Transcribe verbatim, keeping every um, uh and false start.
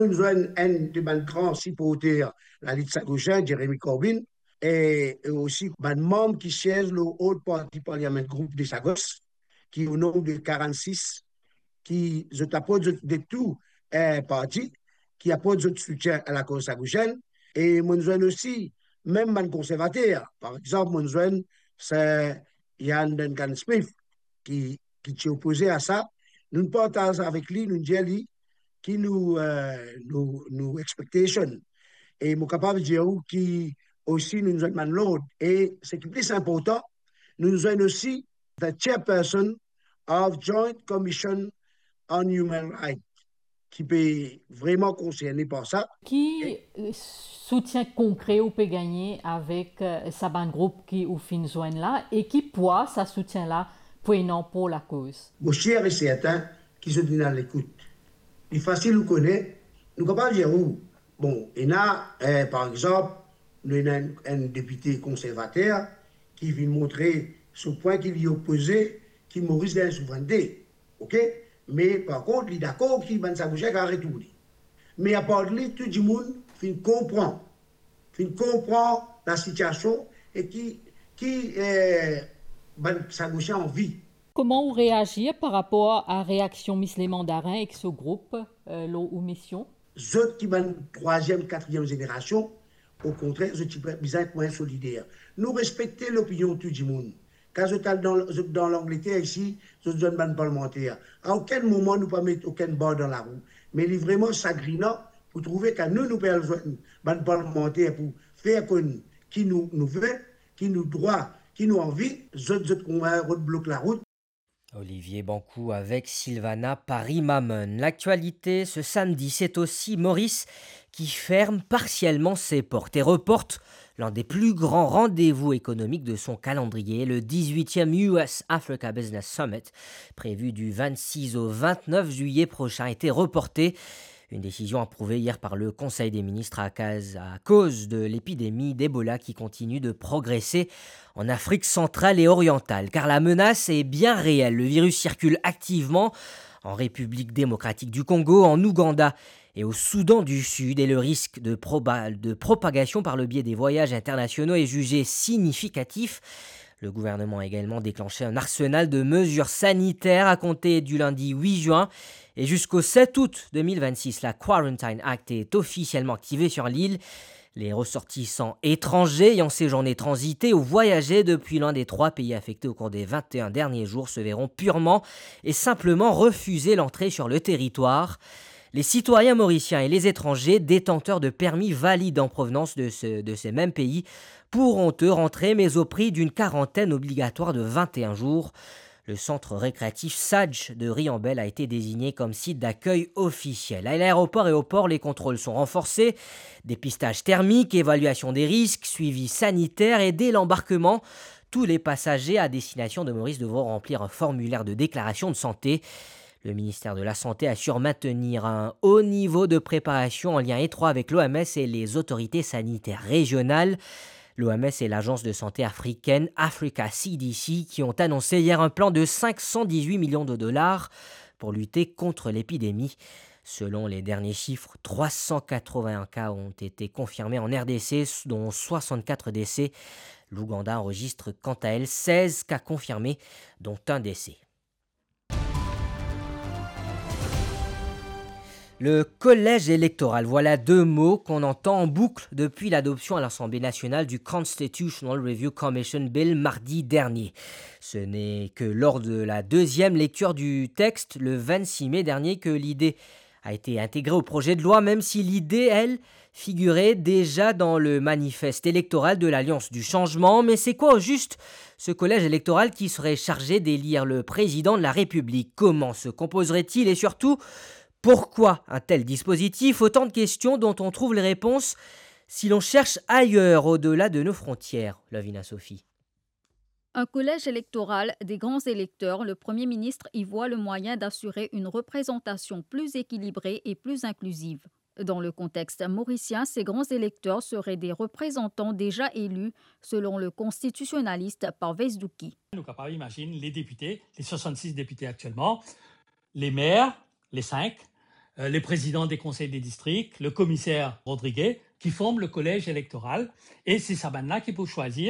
Nous avons un de mes grands supporters, la Ligue Sagouchin, Jérémy Corbyn, et aussi un membre qui siège le haut parti parlement groupe de Sagos, qui est au nombre de quarante-six, qui je t'apporte de tout euh, parti, qui apporte de soutien à la cause sagouchaine. Et nous avons aussi, même un conservateur, par exemple, nous avons c'est Ian Duncan Smith, qui, qui est opposé à ça. Nous partageons avec lui, nous disons qui nous, euh, nous, nous expectation. Et je suis capable de dire qui aussi nous avons l'autre. Et ce qui est plus important, nous avons aussi the chairperson of Joint Commission on Human Rights, qui peut vraiment concerner par ça. Qui Et euh, soutien concret ou peut gagner avec euh, sa bande groupe qui ou fin joindre là et qui poids sa soutien là pour non pour la cause. mon cher et certain qui se dit à l'écoute. Il est facile de connaître. Nous ne pouvons pas dire où. Bon, il y a, euh, par exemple, nous avons un, un député conservateur qui vient montrer ce point qu'il y est opposé, qui Maurice de la souveraineté. OK? Mais par contre, il est d'accord qu'il va s'aboucher à retourner. Mais à part de lui, tout le monde fin comprend. Fin comprend la situation et qui, qui euh, va s'aboucher en vie. Comment vous réagir par rapport à la réaction Miss les Mandarins avec ce groupe, euh, l'eau ou mission? Ceux qui sont troisième, quatrième génération, au contraire, je suis besoin moins solidaire. Nous respectons l'opinion de tout le monde. Quand je suis dans, dans l'Angleterre ici, je suis un parlementaire. À aucun moment, nous ne pouvons mettre aucun bord dans la roue. Mais il est vraiment sagrinant pour trouver que nous, nous pouvons un parlementaire pour faire qui nous, nous veut, qui nous doit, qui nous envie. Je suis bloque la route. Olivier Bancoux avec Sylvana Paris-Mamon. L'actualité ce samedi, c'est aussi Maurice qui ferme partiellement ses portes et reporte l'un des plus grands rendez-vous économiques de son calendrier, le dix-huitième U S Africa Business Summit, prévu du vingt-six au vingt-neuf juillet prochain, a été reporté. Une décision approuvée hier par le Conseil des ministres à cause de l'épidémie d'Ebola qui continue de progresser en Afrique centrale et orientale. Car la menace est bien réelle. Le virus circule activement en République démocratique du Congo, en Ouganda et au Soudan du Sud. Et le risque de, proba- de propagation par le biais des voyages internationaux est jugé significatif. Le gouvernement a également déclenché un arsenal de mesures sanitaires à compter du lundi huit juin. Et jusqu'au sept août deux mille vingt-six, la Quarantine Act est officiellement activée sur l'île. Les ressortissants étrangers ayant séjourné, transité ou voyagé depuis l'un des trois pays affectés au cours des vingt et un derniers jours se verront purement et simplement refuser l'entrée sur le territoire. Les citoyens mauriciens et les étrangers détenteurs de permis valides en provenance de, ce, de ces mêmes pays pourront eux rentrer, mais au prix d'une quarantaine obligatoire de vingt et un jours. Le centre récréatif Sadj de Riambel a été désigné comme site d'accueil officiel. À l'aéroport et au port, les contrôles sont renforcés. Dépistage thermique, évaluation des risques, suivi sanitaire et dès l'embarquement, tous les passagers à destination de Maurice devront remplir un formulaire de déclaration de santé. Le ministère de la Santé assure maintenir un haut niveau de préparation en lien étroit avec l'O M S et les autorités sanitaires régionales. L'O M S et l'agence de santé africaine Africa C D C qui ont annoncé hier un plan de cinq cent dix-huit millions de dollars pour lutter contre l'épidémie. Selon les derniers chiffres, trois cent quatre-vingt-un cas ont été confirmés en R D C, dont soixante-quatre décès. L'Ouganda enregistre quant à elle seize cas confirmés, dont un décès. Le collège électoral, voilà deux mots qu'on entend en boucle depuis l'adoption à l'Assemblée nationale du Constitutional Review Commission Bill mardi dernier. Ce n'est que lors de la deuxième lecture du texte, le vingt-six mai dernier, que l'idée a été intégrée au projet de loi, même si l'idée, elle, figurait déjà dans le manifeste électoral de l'Alliance du changement. Mais c'est quoi au juste ce collège électoral qui serait chargé d'élire le président de la République? Comment se composerait-il et surtout, pourquoi un tel dispositif? Autant de questions dont on trouve les réponses si l'on cherche ailleurs, au-delà de nos frontières. Lavina Sophie. Un collège électoral des grands électeurs, le Premier ministre y voit le moyen d'assurer une représentation plus équilibrée et plus inclusive. Dans le contexte mauricien, ces grands électeurs seraient des représentants déjà élus, selon le constitutionnaliste Parvez Douki. Nous sommes capables d'imaginer les députés, les soixante-six députés actuellement, les maires, les cinq, euh, les présidents des conseils des districts, le commissaire Rodriguez, qui forment le collège électoral. Et c'est Sabana qui peut choisir